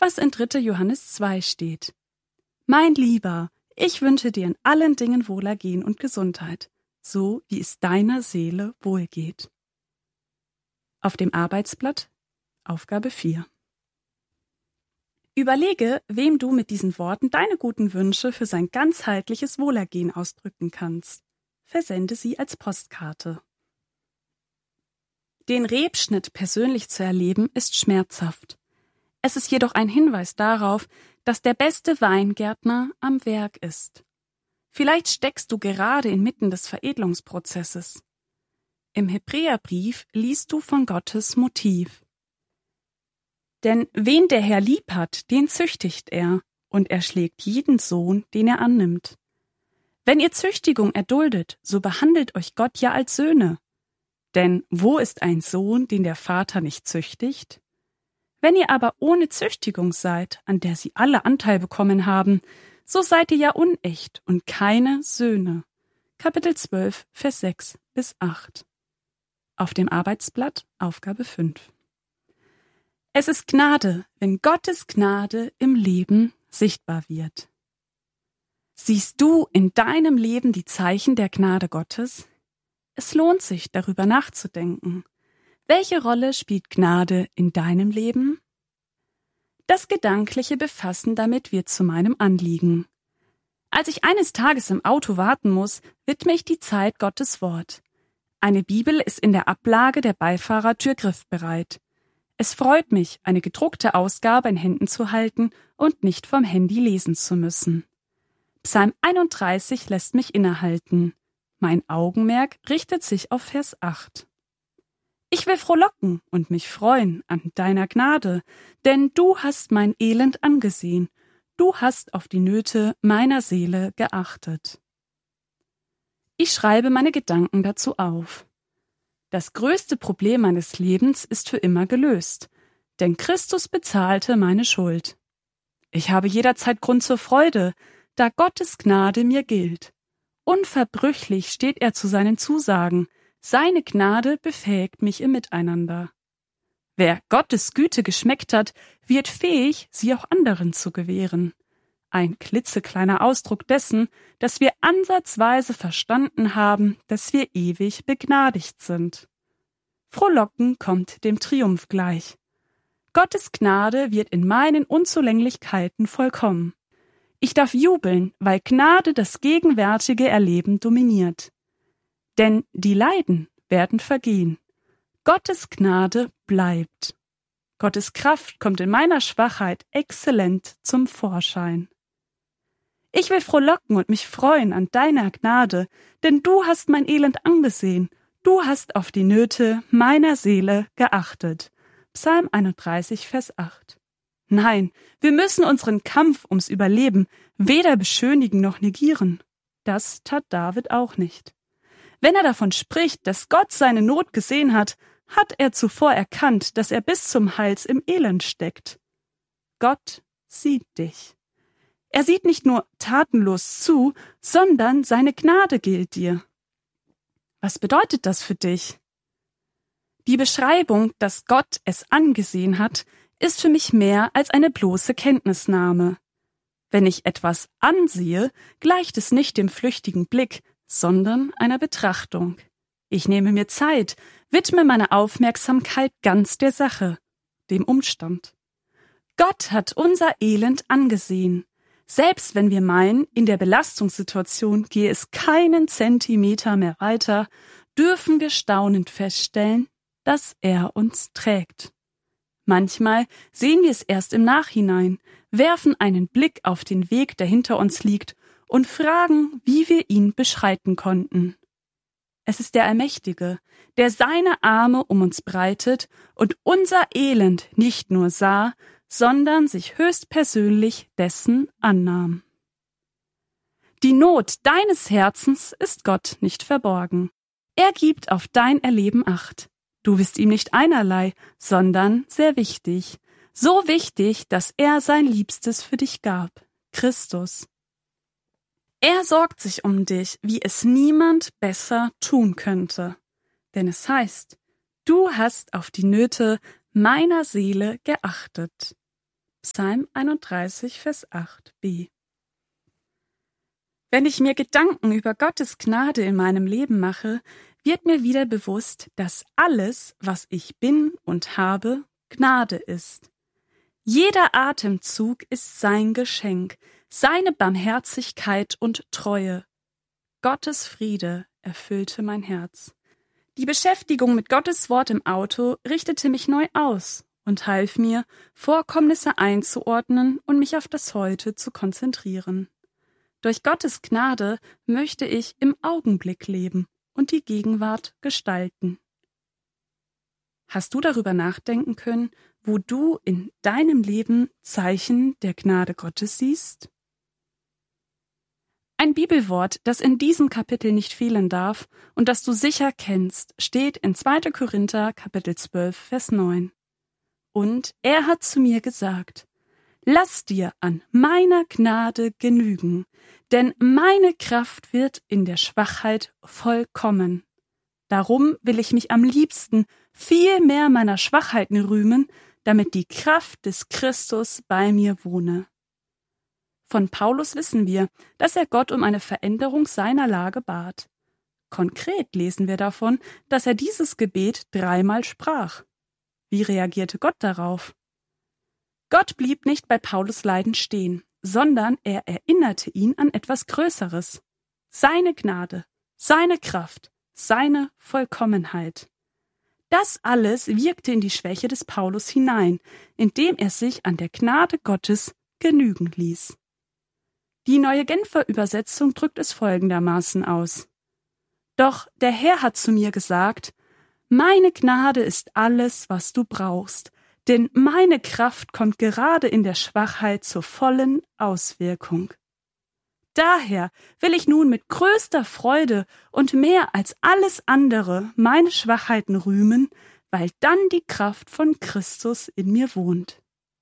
was in 3. Johannes 2 steht. Mein Lieber, ich wünsche dir in allen Dingen Wohlergehen und Gesundheit, so wie es deiner Seele wohlgeht. Auf dem Arbeitsblatt Aufgabe 4. Überlege, wem du mit diesen Worten deine guten Wünsche für sein ganzheitliches Wohlergehen ausdrücken kannst. Versende sie als Postkarte. Den Rebschnitt persönlich zu erleben, ist schmerzhaft. Es ist jedoch ein Hinweis darauf, dass der beste Weingärtner am Werk ist. Vielleicht steckst du gerade inmitten des Veredelungsprozesses. Im Hebräerbrief liest du von Gottes Motiv. Denn wen der Herr lieb hat, den züchtigt er, und er schlägt jeden Sohn, den er annimmt. Wenn ihr Züchtigung erduldet, so behandelt euch Gott ja als Söhne. Denn wo ist ein Sohn, den der Vater nicht züchtigt? Wenn ihr aber ohne Züchtigung seid, an der sie alle Anteil bekommen haben, so seid ihr ja unecht und keine Söhne. Kapitel 12, Vers 6 bis 8. Auf dem Arbeitsblatt Aufgabe 5. Es ist Gnade, wenn Gottes Gnade im Leben sichtbar wird. Siehst du in deinem Leben die Zeichen der Gnade Gottes? Es lohnt sich, darüber nachzudenken. Welche Rolle spielt Gnade in deinem Leben? Das gedankliche Befassen damit wird zu meinem Anliegen. Als ich eines Tages im Auto warten muss, widme ich die Zeit Gottes Wort. Eine Bibel ist in der Ablage der Beifahrertür griffbereit. Es freut mich, eine gedruckte Ausgabe in Händen zu halten und nicht vom Handy lesen zu müssen. Psalm 31 lässt mich innehalten. Mein Augenmerk richtet sich auf Vers 8. Ich will frohlocken und mich freuen an deiner Gnade, denn du hast mein Elend angesehen, du hast auf die Nöte meiner Seele geachtet. Ich schreibe meine Gedanken dazu auf. Das größte Problem meines Lebens ist für immer gelöst, denn Christus bezahlte meine Schuld. Ich habe jederzeit Grund zur Freude, da Gottes Gnade mir gilt. Unverbrüchlich steht er zu seinen Zusagen, seine Gnade befähigt mich im Miteinander. Wer Gottes Güte geschmeckt hat, wird fähig, sie auch anderen zu gewähren. Ein klitzekleiner Ausdruck dessen, dass wir ansatzweise verstanden haben, dass wir ewig begnadigt sind. Frohlocken kommt dem Triumph gleich. Gottes Gnade wird in meinen Unzulänglichkeiten vollkommen. Ich darf jubeln, weil Gnade das gegenwärtige Erleben dominiert. Denn die Leiden werden vergehen. Gottes Gnade bleibt. Gottes Kraft kommt in meiner Schwachheit exzellent zum Vorschein. Ich will frohlocken und mich freuen an deiner Gnade, denn du hast mein Elend angesehen, du hast auf die Nöte meiner Seele geachtet. Psalm 31, Vers 8. Nein, wir müssen unseren Kampf ums Überleben weder beschönigen noch negieren. Das tat David auch nicht. Wenn er davon spricht, dass Gott seine Not gesehen hat, hat er zuvor erkannt, dass er bis zum Hals im Elend steckt. Gott sieht dich. Er sieht nicht nur tatenlos zu, sondern seine Gnade gilt dir. Was bedeutet das für dich? Die Beschreibung, dass Gott es angesehen hat, ist für mich mehr als eine bloße Kenntnisnahme. Wenn ich etwas ansehe, gleicht es nicht dem flüchtigen Blick, sondern einer Betrachtung. Ich nehme mir Zeit, widme meine Aufmerksamkeit ganz der Sache, dem Umstand. Gott hat unser Elend angesehen. Selbst wenn wir meinen, in der Belastungssituation gehe es keinen Zentimeter mehr weiter, dürfen wir staunend feststellen, dass er uns trägt. Manchmal sehen wir es erst im Nachhinein, werfen einen Blick auf den Weg, der hinter uns liegt, und fragen, wie wir ihn beschreiten konnten. Es ist der Allmächtige, der seine Arme um uns breitet und unser Elend nicht nur sah, sondern sich höchstpersönlich dessen annahm. Die Not deines Herzens ist Gott nicht verborgen. Er gibt auf dein Erleben Acht. Du bist ihm nicht einerlei, sondern sehr wichtig. So wichtig, dass er sein Liebstes für dich gab, Christus. Er sorgt sich um dich, wie es niemand besser tun könnte. Denn es heißt, du hast auf die Nöte meiner Seele geachtet. Psalm 31, Vers 8b. Wenn ich mir Gedanken über Gottes Gnade in meinem Leben mache, wird mir wieder bewusst, dass alles, was ich bin und habe, Gnade ist. Jeder Atemzug ist sein Geschenk, seine Barmherzigkeit und Treue. Gottes Friede erfüllte mein Herz. Die Beschäftigung mit Gottes Wort im Auto richtete mich neu aus und half mir, Vorkommnisse einzuordnen und mich auf das Heute zu konzentrieren. Durch Gottes Gnade möchte ich im Augenblick leben und die Gegenwart gestalten. Hast du darüber nachdenken können, wo du in deinem Leben Zeichen der Gnade Gottes siehst? Ein Bibelwort, das in diesem Kapitel nicht fehlen darf und das du sicher kennst, steht in 2. Korinther, Kapitel 12, Vers 9. Und er hat zu mir gesagt: Lass dir an meiner Gnade genügen, denn meine Kraft wird in der Schwachheit vollkommen. Darum will ich mich am liebsten viel mehr meiner Schwachheiten rühmen, damit die Kraft des Christus bei mir wohne. Von Paulus wissen wir, dass er Gott um eine Veränderung seiner Lage bat. Konkret lesen wir davon, dass er dieses Gebet 3-mal sprach. Wie reagierte Gott darauf? Gott blieb nicht bei Paulus' Leiden stehen, sondern er erinnerte ihn an etwas Größeres. Seine Gnade, seine Kraft, seine Vollkommenheit. Das alles wirkte in die Schwäche des Paulus hinein, indem er sich an der Gnade Gottes genügen ließ. Die Neue Genfer Übersetzung drückt es folgendermaßen aus: Doch der Herr hat zu mir gesagt: Meine Gnade ist alles, was du brauchst, denn meine Kraft kommt gerade in der Schwachheit zur vollen Auswirkung. Daher will ich nun mit größter Freude und mehr als alles andere meine Schwachheiten rühmen, weil dann die Kraft von Christus in mir wohnt.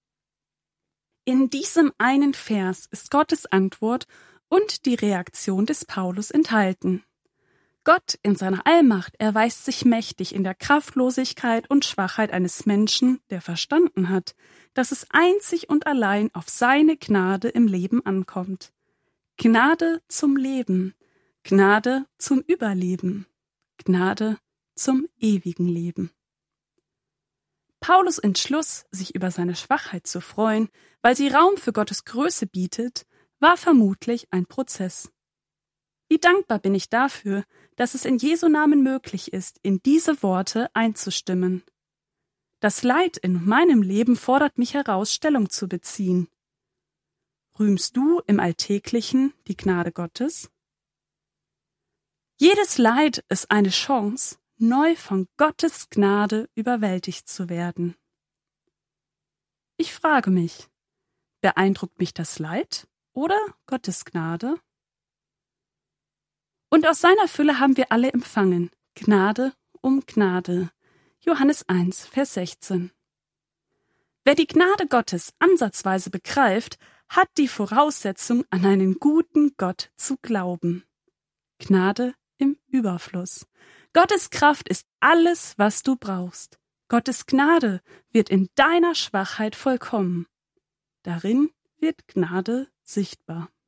In diesem einen Vers ist Gottes Antwort und die Reaktion des Paulus enthalten. Gott in seiner Allmacht erweist sich mächtig in der Kraftlosigkeit und Schwachheit eines Menschen, der verstanden hat, dass es einzig und allein auf seine Gnade im Leben ankommt. Gnade zum Leben, Gnade zum Überleben, Gnade zum ewigen Leben. Paulus' Entschluss, sich über seine Schwachheit zu freuen, weil sie Raum für Gottes Größe bietet, war vermutlich ein Prozess. Wie dankbar bin ich dafür, dass es in Jesu Namen möglich ist, in diese Worte einzustimmen. Das Leid in meinem Leben fordert mich heraus, Stellung zu beziehen. Rühmst du im Alltäglichen die Gnade Gottes? Jedes Leid ist eine Chance, neu von Gottes Gnade überwältigt zu werden. Ich frage mich, beeindruckt mich das Leid oder Gottes Gnade? Und aus seiner Fülle haben wir alle empfangen, Gnade um Gnade. Johannes 1, Vers 16. Wer die Gnade Gottes ansatzweise begreift, hat die Voraussetzung, an einen guten Gott zu glauben. Gnade im Überfluss. Gottes Kraft ist alles, was du brauchst. Gottes Gnade wird in deiner Schwachheit vollkommen. Darin wird Gnade sichtbar.